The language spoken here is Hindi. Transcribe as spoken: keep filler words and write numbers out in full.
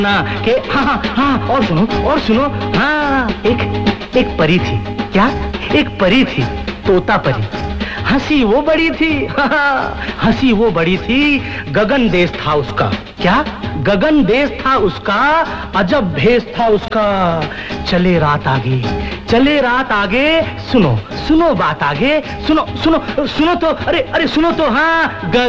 ना कि हाँ हाँ हाँ और सुनो और सुनो हाँ एक एक परी थी। क्या? एक परी थी, तोता परी। हंसी वो बड़ी थी, हंसी वो बड़ी थी, गगन देश था उसका। क्या? गगन देश था उसका, अजब भेष था उसका। चले रात आगे, चले रात आगे, सुनो सुनो बात आगे, सुनो सुनो सुनो तो, अरे अरे सुनो तो हाँ।